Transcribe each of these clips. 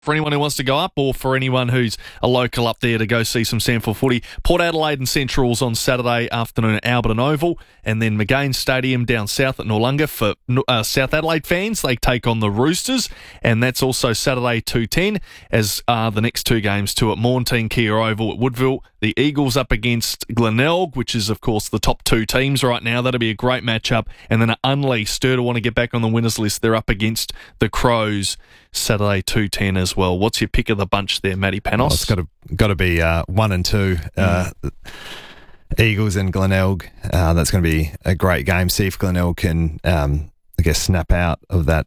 for anyone who wants to go up or for anyone who's a local up there to go see some SANFL footy. Port Adelaide and Central's on Saturday afternoon at Alberton Oval, and then McGain Stadium down south at Noarlunga for South Adelaide fans. They take on the Roosters, and that's also Saturday 2:10, as are the next two games too at Mornteen Kia Oval at Woodville. The Eagles up against Glenelg, which is, of course, the top two teams right now. That'll be a great matchup. And then at Unley, Sturta want to get back on the winners list. They're up against the Crows Saturday 2:10 as well. What's your pick of the bunch there, Matty Panos? Well, it's got to be 1 and 2. Eagles and Glenelg. That's going to be a great game. See if Glenelg can, snap out of that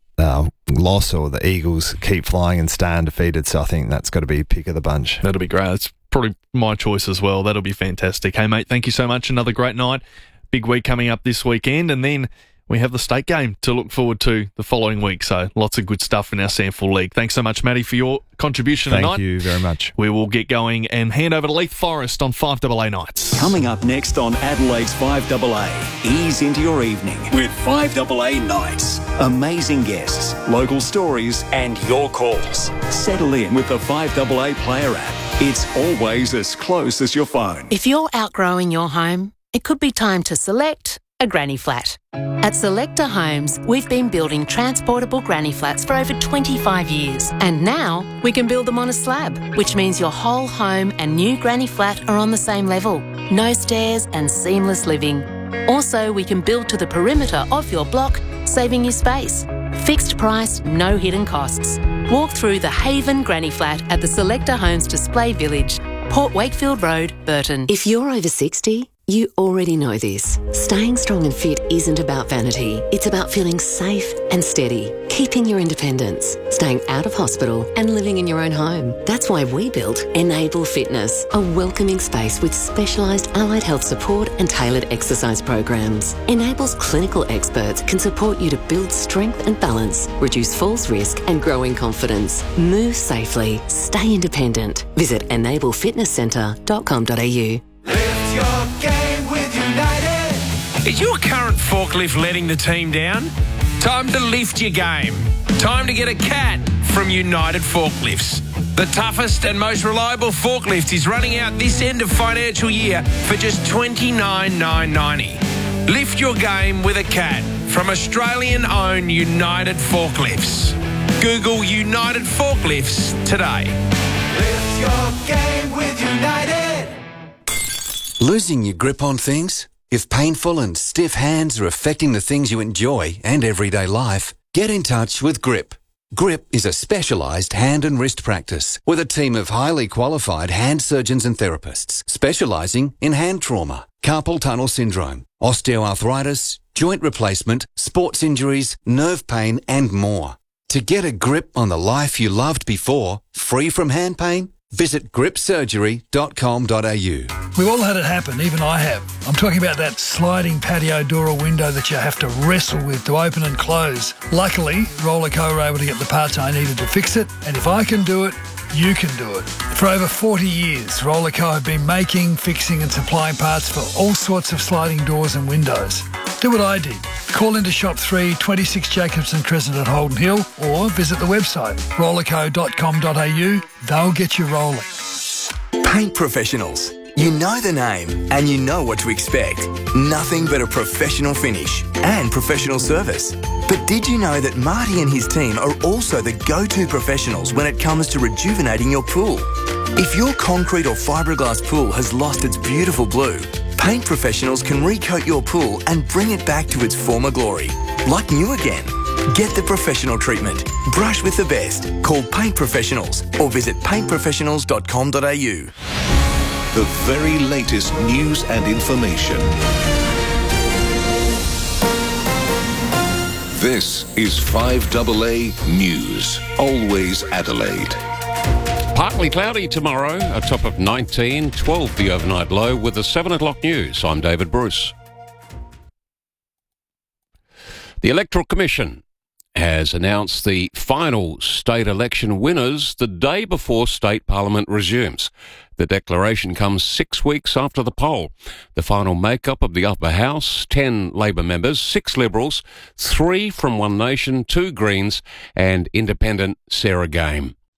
loss, or the Eagles keep flying and stay undefeated. So I think that's got to be pick of the bunch. That'll be great. It's probably my choice as well. That'll be fantastic. Hey, mate, thank you so much. Another great night. Big week coming up this weekend, and then we have the state game to look forward to the following week. So lots of good stuff in our SANFL League. Thanks so much, Matty, for your contribution tonight. Thank you very much. We will get going and hand over to Leith Forest on 5AA Nights. Coming up next on Adelaide's 5AA, ease into your evening with 5AA Nights. Amazing guests, local stories and your calls. Settle in with the 5AA Player app. It's always as close as your phone. If you're outgrowing your home, it could be time to select a granny flat. At Selector Homes, we've been building transportable granny flats for over 25 years. And now we can build them on a slab, which means your whole home and new granny flat are on the same level. No stairs and seamless living. Also, we can build to the perimeter of your block, saving you space. Fixed price, no hidden costs. Walk through the Haven Granny Flat at the Selector Homes Display Village, Port Wakefield Road, Burton. If you're over 60, you already know this. Staying strong and fit isn't about vanity. It's about feeling safe and steady, keeping your independence, staying out of hospital and living in your own home. That's why we built Enable Fitness, a welcoming space with specialised allied health support and tailored exercise programs. Enable's clinical experts can support you to build strength and balance, reduce falls risk and grow in confidence. Move safely, stay independent. Visit enablefitnesscentre.com.au. Lift your game with United. Is your current forklift letting the team down? Time to lift your game. Time to get a CAT from United Forklifts. The toughest and most reliable forklift is running out this end of financial year for just $29,990. Lift your game with a CAT from Australian-owned United Forklifts. Google United Forklifts today. Lift your game with United. Losing your grip on things? If painful and stiff hands are affecting the things you enjoy and everyday life, get in touch with GRIP. GRIP is a specialised hand and wrist practice with a team of highly qualified hand surgeons and therapists specialising in hand trauma, carpal tunnel syndrome, osteoarthritis, joint replacement, sports injuries, nerve pain and more. To get a grip on the life you loved before, free from hand pain, visit gripsurgery.com.au. We've all had it happen, even I have. I'm talking about that sliding patio door or window that you have to wrestle with to open and close. Luckily, Rollerco were able to get the parts I needed to fix it, and if I can do it, you can do it. For over 40 years, Rollerco have been making, fixing and supplying parts for all sorts of sliding doors and windows. Do what I did. Call into Shop 3, 26 Jacobson Crescent at Holden Hill, or visit the website, rollerco.com.au. They'll get you rolling. Paint professionals. You know the name and you know what to expect. Nothing but a professional finish and professional service. But did you know that Marty and his team are also the go-to professionals when it comes to rejuvenating your pool? If your concrete or fiberglass pool has lost its beautiful blue, Paint Professionals can recoat your pool and bring it back to its former glory, like new again. Get the professional treatment. Brush with the best. Call Paint Professionals or visit paintprofessionals.com.au. The very latest news and information. This is 5AA News. Always Adelaide. Partly cloudy tomorrow, a top of 19, 12 the overnight low with the 7 o'clock news. I'm David Bruce. The Electoral Commission has announced the final state election winners the day before state parliament resumes. The declaration comes 6 weeks after the poll. The final makeup of the upper house, 10 Labor members, 6 Liberals, 3 from One Nation, 2 Greens and independent Sarah Game.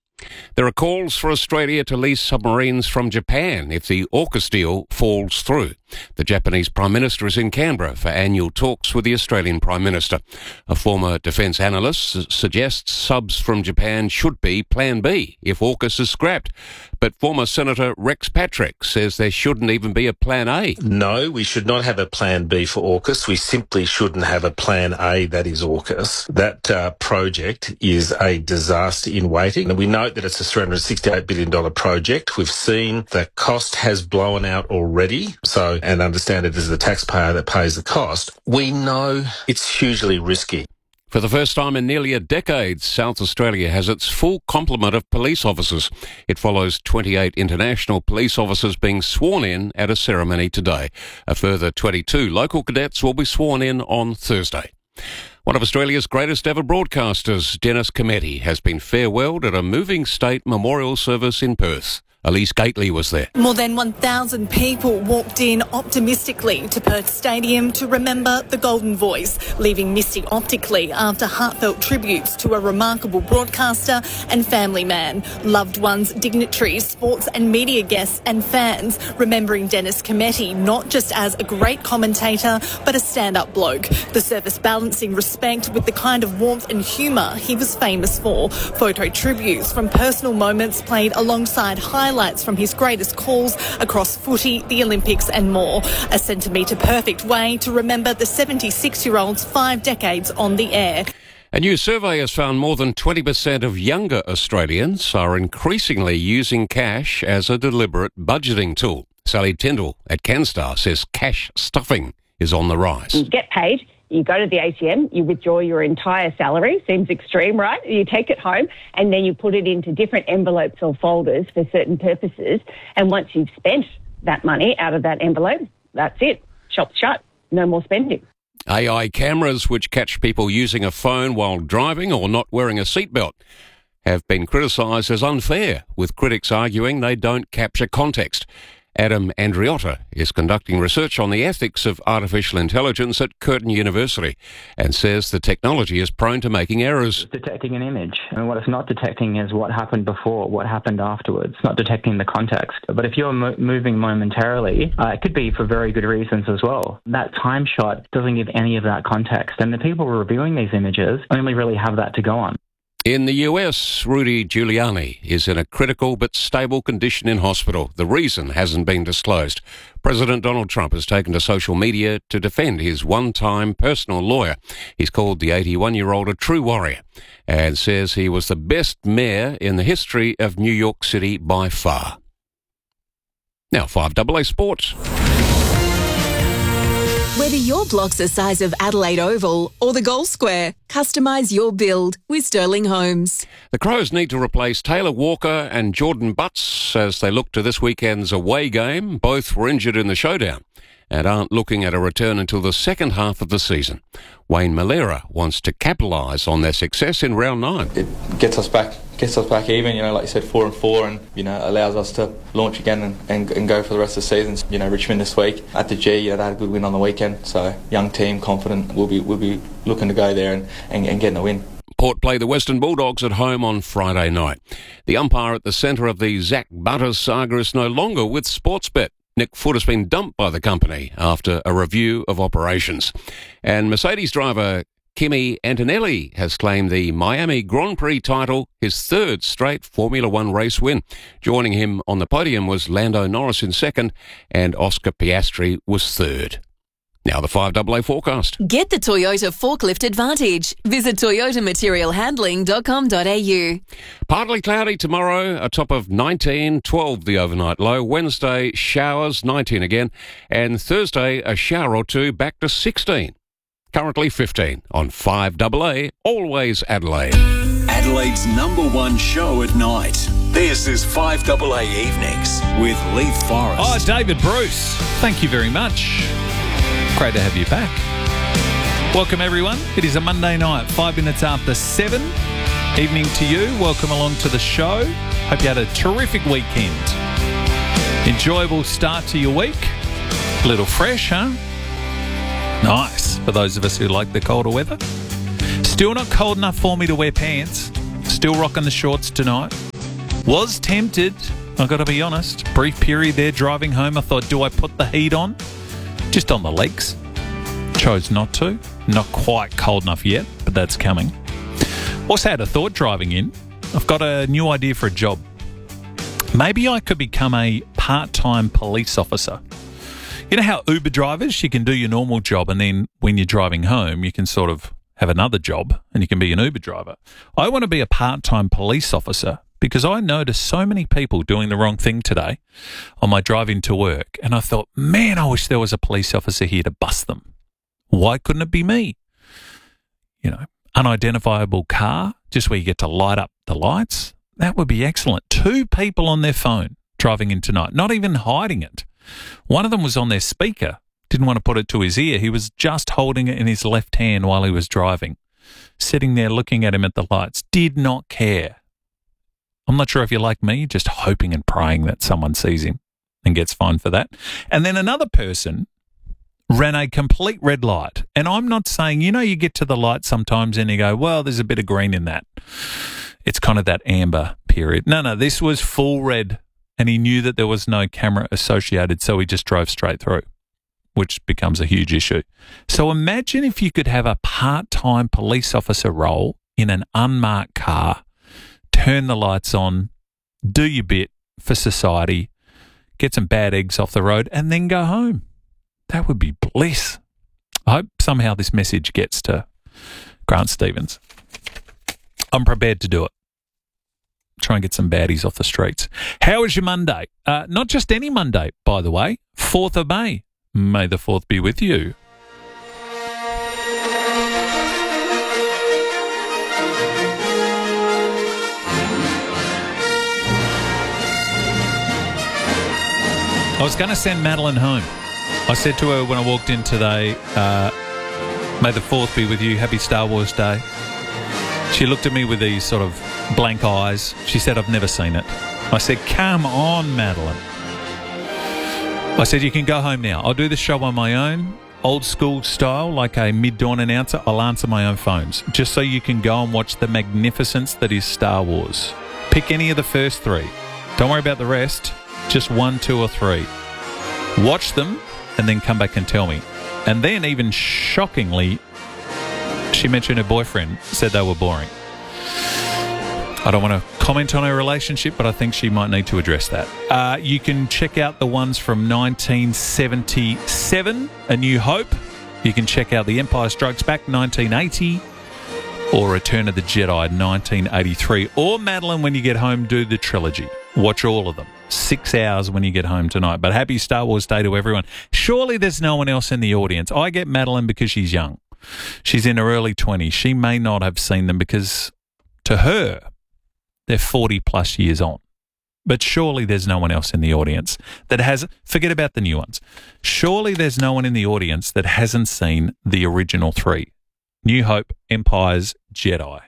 There are calls for Australia to lease submarines from Japan if the AUKUS deal falls through. The Japanese Prime Minister is in Canberra for annual talks with the Australian Prime Minister. A former defence analyst suggests subs from Japan should be Plan B if AUKUS is scrapped. But former Senator Rex Patrick says there shouldn't even be a Plan A. No, we should not have a Plan B for AUKUS. We simply shouldn't have a Plan A that is AUKUS. That project is a disaster in waiting. And we note that it's a $368 billion project. We've seen the cost has blown out already. And understand it is the taxpayer that pays the cost. We know it's hugely risky. For the first time in nearly a decade, South Australia has its full complement of police officers. It follows 28 international police officers being sworn in at a ceremony today. A further 22 local cadets will be sworn in on Thursday. One of Australia's greatest ever broadcasters, Dennis Cometti, has been farewelled at a moving state memorial service in Perth. Elise Gately was there. More than 1,000 people walked in optimistically to Perth Stadium to remember the Golden Voice, leaving misty optically after heartfelt tributes to a remarkable broadcaster and family man. Loved ones, dignitaries, sports and media guests and fans remembering Dennis Cometti not just as a great commentator but a stand-up bloke. The service balancing respect with the kind of warmth and humour he was famous for. Photo tributes from personal moments played alongside highlights from his greatest calls across footy, the Olympics and more. A centimetre-perfect way to remember the 76-year-old's 5 decades on the air. A new survey has found more than 20% of younger Australians are increasingly using cash as a deliberate budgeting tool. Sally Tyndall at CanStar says cash stuffing is on the rise. You get paid. You go to the ATM, you withdraw your entire salary, seems extreme, right? You take it home and then you put it into different envelopes or folders for certain purposes. And once you've spent that money out of that envelope, that's it. Shop's shut. No more spending. AI cameras which catch people using a phone while driving or not wearing a seatbelt have been criticised as unfair, with critics arguing they don't capture context. Adam Andriotta is conducting research on the ethics of artificial intelligence at Curtin University and says the technology is prone to making errors. It's detecting an image, and what it's not detecting is what happened before, what happened afterwards. It's not detecting the context. But if you're moving momentarily, it could be for very good reasons as well. That time shot doesn't give any of that context, and the people reviewing these images only really have that to go on. In the US, Rudy Giuliani is in a critical but stable condition in hospital. The reason hasn't been disclosed. President Donald Trump has taken to social media to defend his one-time personal lawyer. He's called the 81-year-old a true warrior and says he was the best mayor in the history of New York City by far. Now, 5AA Sports. Whether your block's the size of Adelaide Oval or the Gold Square, customise your build with Sterling Homes. The Crows need to replace Taylor Walker and Jordan Butts as they look to this weekend's away game. Both were injured in the showdown and aren't looking at a return until the second half of the season. Wayne Malera wants to capitalise on their success in round 9. It gets us back even, like you said, 4-4, and, allows us to launch again and go for the rest of the season. Richmond this week at the G, they had a good win on the weekend, so young team, confident, we'll be looking to go there and getting a win. Port play the Western Bulldogs at home on Friday night. The umpire at the centre of the Zach Butters saga is no longer with Sportsbet. Nick Foote has been dumped by the company after a review of operations. And Mercedes driver Kimi Antonelli has claimed the Miami Grand Prix title, his third straight Formula One race win. Joining him on the podium was Lando Norris in second and Oscar Piastri was third. Now the 5AA forecast. Get the Toyota Forklift Advantage. Visit toyotamaterialhandling.com.au. Partly cloudy tomorrow, a top of 19, 12 the overnight low. Wednesday, showers, 19 again. And Thursday, a shower or two, back to 16. Currently 15 on 5AA, always Adelaide. Adelaide's #1 show at night. This is 5AA Evenings with Leith Forrest. Oh, David Bruce, thank you very much. Great to have you back. Welcome, everyone. It is a Monday night, 5 minutes after 7. Evening to you. Welcome along to the show. Hope you had a terrific weekend. Enjoyable start to your week. A little fresh, huh? Nice, for those of us who like the colder weather. Still not cold enough for me to wear pants. Still rocking the shorts tonight. Was tempted, I've got to be honest. Brief period there driving home. I thought, do I put the heat on? Just on the legs. Chose not to. Not quite cold enough yet, but that's coming. Also had a thought driving in. I've got a new idea for a job. Maybe I could become a part-time police officer. You know how Uber drivers, you can do your normal job and then when you're driving home, you can sort of have another job and you can be an Uber driver. I want to be a part-time police officer because I noticed so many people doing the wrong thing today on my drive into work. And I thought, man, I wish there was a police officer here to bust them. Why couldn't it be me? You know, unidentifiable car, just where you get to light up the lights. That would be excellent. 2 people on their phone driving in tonight, not even hiding it. One of them was on their speaker, didn't want to put it to his ear. He was just holding it in his left hand while he was driving, sitting there looking at him at the lights, did not care. I'm not sure if you're like me, just hoping and praying that someone sees him and gets fined for that. And then another person ran a complete red light. And I'm not saying, you know, you get to the light sometimes and you go, well, there's a bit of green in that. It's kind of that amber period. No, this was full red and he knew that there was no camera associated, so he just drove straight through, which becomes a huge issue. So imagine if you could have a part-time police officer role in an unmarked car, turn the lights on, do your bit for society, get some bad eggs off the road and then go home. That would be bliss. I hope somehow this message gets to Grant Stevens. I'm prepared to do it. Try and get some baddies off the streets. How was your Monday? Not just any Monday, by the way. 4th of May. May the 4th be with you. I was going to send Madeline home. I said to her when I walked in today, may the 4th be with you. Happy Star Wars Day. She looked at me with these sort of blank eyes. She said, I've never seen it. I said, come on, Madeline. I said, you can go home now. I'll do the show on my own, old school style, like a mid-dawn announcer. I'll answer my own phones, just so you can go and watch the magnificence that is Star Wars. Pick any of the first 3. Don't worry about the rest. Just 1, 2 or 3. Watch them and then come back and tell me. And then even shockingly, she mentioned her boyfriend said they were boring. I don't want to comment on her relationship, but I think she might need to address that. You can check out the ones from 1977, A New Hope. You can check out The Empire Strikes Back, 1980, or Return of the Jedi, 1983. Or, Madeline, when you get home, do the trilogy. Watch all of them. 6 hours when you get home tonight. But happy Star Wars Day to everyone. Surely there's no one else in the audience. I get Madeline because she's young. She's in her early 20s. She may not have seen them because, to her, they're 40 plus years on. But surely there's no one else in the audience that has, forget about the new ones. Surely there's no one in the audience that hasn't seen the original 3. New Hope, Empires, Jedi.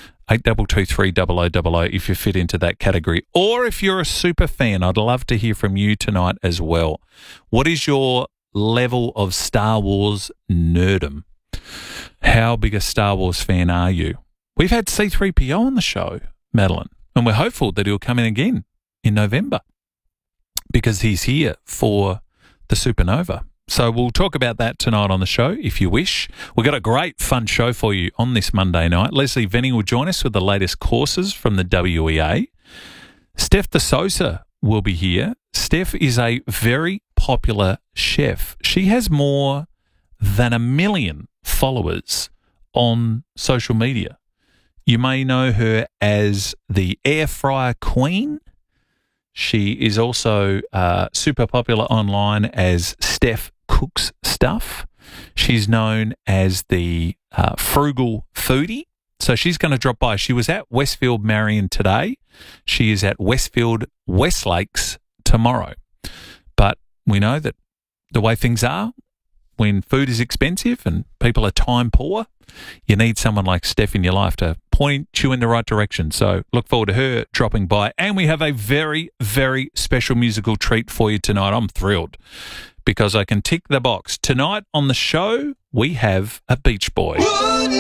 8223 if you fit into that category. Or if you're a super fan, I'd love to hear from you tonight as well. What is your level of Star Wars nerdom? How big a Star Wars fan are you? We've had C-3PO on the show, Madeline, and we're hopeful that he'll come in again in November because he's here for the Supernova. So we'll talk about that tonight on the show if you wish. We've got a great fun show for you on this Monday night. Leslie Venning will join us with the latest courses from the WEA. Steph De Sousa will be here. Steph is a very popular chef. She has more than 1 million followers on social media. You may know her as the Air Fryer Queen. She is also super popular online as Steph Cooks Stuff. She's known as the Frugal Foodie. So she's going to drop by. She was at Westfield Marion today. She is at Westfield Westlakes tomorrow. But we know that the way things are, when food is expensive and people are time poor, you need someone like Steph in your life to point you in the right direction. So look forward to her dropping by. And we have a very, very special musical treat for you tonight. I'm thrilled because I can tick the box. Tonight on the show, we have a Beach Boy.